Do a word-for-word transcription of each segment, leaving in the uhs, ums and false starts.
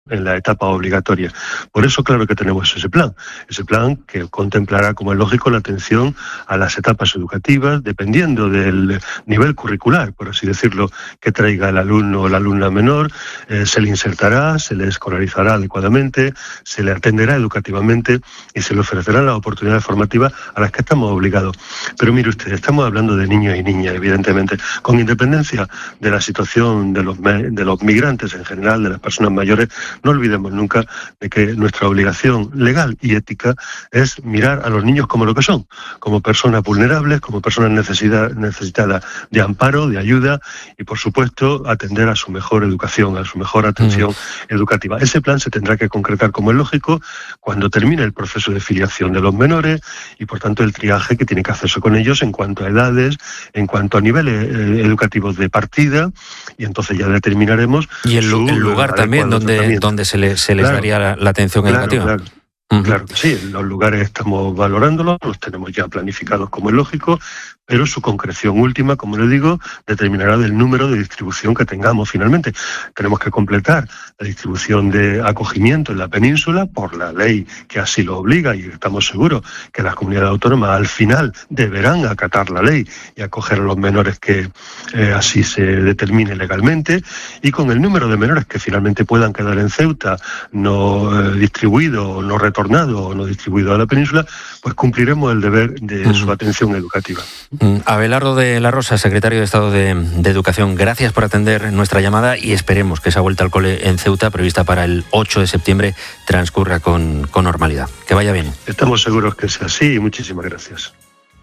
en la etapa obligatoria. Por eso, claro que tenemos ese plan, ese plan que contemplará, como es lógico, la atención a las etapas educativas, dependiendo del nivel curricular, por así decirlo, que traiga el alumno o la alumna menor, eh, se le insertará, se le escolarizará adecuadamente, se le atenderá educativamente y se le ofrecerán las oportunidades formativas a las que estamos obligados. Pero mire usted, estamos hablando de niños y niñas, evidentemente, con independencia de la situación de los, de los migrantes en general, de las personas mayores. No olvidemos nunca de que nuestra obligación legal y ética es mirar a los niños como lo que son, como personas vulnerables, como personas necesitadas de amparo, de ayuda y, por supuesto, atender a su mejor educación, a su mejor atención mm. educativa. Ese plan se tendrá que concretar, como es lógico, cuando termine el proceso de filiación de los menores y, por tanto, el triaje que tiene que hacerse con ellos en cuanto a edades, en cuanto a niveles eh, educativos de partida, y entonces ya determinaremos... Y el, su, el lugar también donde... donde se, le, se les claro, daría la, la atención claro, educativa. Claro. Uh-huh. Claro que sí, los lugares estamos valorándolos, los tenemos ya planificados como es lógico, pero su concreción última, como le digo, determinará del número de distribución que tengamos finalmente. Tenemos que completar la distribución de acogimiento en la península por la ley que así lo obliga, y estamos seguros que las comunidades autónomas al final deberán acatar la ley y acoger a los menores que eh, así se determine legalmente, y con el número de menores que finalmente puedan quedar en Ceuta no eh, distribuidos, no retornados o no distribuidos a la península, pues cumpliremos el deber de mm. su atención educativa. Abelardo de la Rosa, secretario de Estado de, de Educación, gracias por atender nuestra llamada y esperemos que esa vuelta al cole en Ceuta, prevista para el ocho de septiembre, transcurra con, con normalidad. Que vaya bien. Estamos seguros que sea así y muchísimas gracias.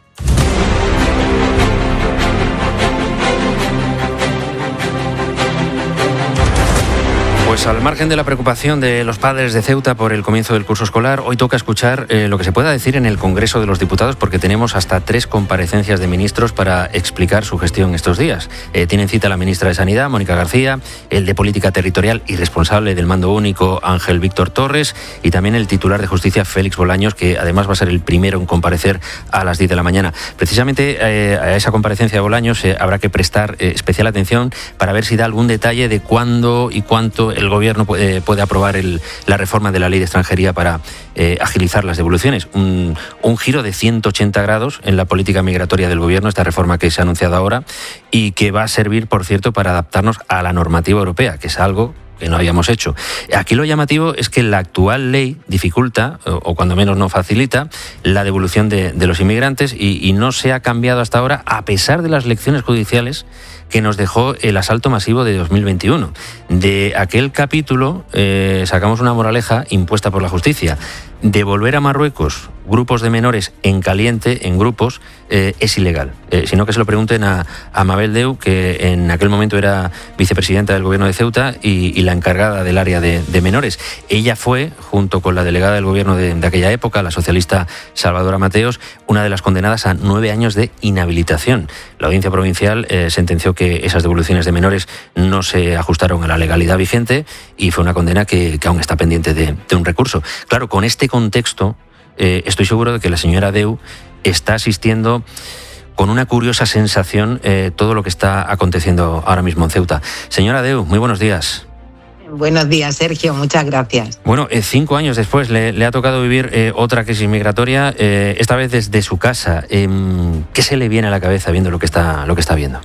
Pues al margen de la preocupación de los padres de Ceuta por el comienzo del curso escolar, hoy toca escuchar eh, lo que se pueda decir en el Congreso de los Diputados, porque tenemos hasta tres comparecencias de ministros para explicar su gestión estos días. Eh, tienen cita la ministra de Sanidad, Mónica García, el de Política Territorial y responsable del Mando Único, Ángel Víctor Torres, y también el titular de Justicia, Félix Bolaños, que además va a ser el primero en comparecer a las diez de la mañana. Precisamente eh, a esa comparecencia de Bolaños eh, habrá que prestar eh, especial atención para ver si da algún detalle de cuándo y cuánto el Gobierno puede, puede aprobar el, la reforma de la Ley de Extranjería para eh, agilizar las devoluciones. Un, un giro de ciento ochenta grados en la política migratoria del Gobierno, esta reforma que se ha anunciado ahora, y que va a servir, por cierto, para adaptarnos a la normativa europea, que es algo que no habíamos hecho. Aquí lo llamativo es que la actual ley dificulta, o, o cuando menos no facilita, la devolución de, de los inmigrantes y, y no se ha cambiado hasta ahora, a pesar de las lecciones judiciales que nos dejó el asalto masivo de dos mil veintiuno. De aquel capítulo eh, sacamos una moraleja impuesta por la justicia. Devolver a Marruecos grupos de menores en caliente, en grupos, eh, es ilegal. Eh, sino que se lo pregunten a, a Mabel Deu, que en aquel momento era vicepresidenta del Gobierno de Ceuta y, y la encargada del área de, de menores. Ella fue, junto con la delegada del Gobierno de, de aquella época, la socialista Salvadora Mateos, una de las condenadas a nueve años de inhabilitación. La Audiencia Provincial eh, sentenció que esas devoluciones de menores no se ajustaron a la legalidad vigente y fue una condena que, que aún está pendiente de, de un recurso. Claro, con este contexto, eh, estoy seguro de que la señora Deu está asistiendo con una curiosa sensación eh, todo lo que está aconteciendo ahora mismo en Ceuta. Señora Deu, muy buenos días. Buenos días, Sergio, muchas gracias. Bueno, eh, cinco años después le, le ha tocado vivir eh, otra crisis migratoria, eh, esta vez desde su casa. Eh, ¿Qué se le viene a la cabeza viendo lo que está, lo que está viendo?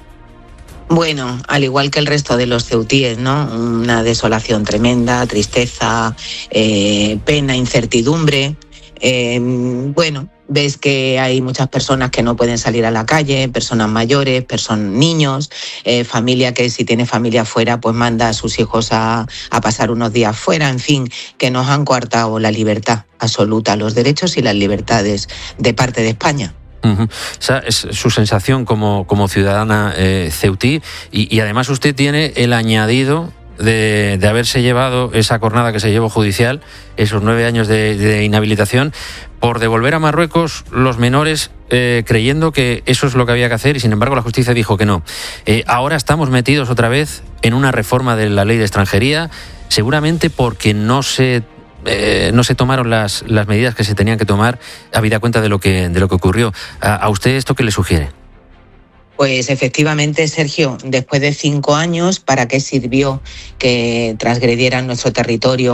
Bueno, al igual que el resto de los ceutíes, ¿no? Una desolación tremenda, tristeza, eh, pena, incertidumbre. Eh, bueno, ves que hay muchas personas que no pueden salir a la calle, personas mayores, personas, niños, eh, familia que si tiene familia fuera, pues manda a sus hijos a, a pasar unos días fuera, en fin, que nos han coartado la libertad absoluta, los derechos y las libertades de parte de España. Uh-huh. Esa es su sensación como, como ciudadana eh, ceutí y, y además usted tiene el añadido de, de haberse llevado esa cornada que se llevó judicial, esos nueve años de, de inhabilitación, por devolver a Marruecos los menores eh, creyendo que eso es lo que había que hacer y sin embargo la justicia dijo que no. Eh, ahora estamos metidos otra vez en una reforma de la ley de extranjería, seguramente porque no se Eh, no se tomaron las, las medidas que se tenían que tomar habida cuenta de lo que, de lo que ocurrió. ¿A, a usted esto qué le sugiere? Pues efectivamente, Sergio, después de cinco años, ¿para qué sirvió que transgredieran nuestro territorio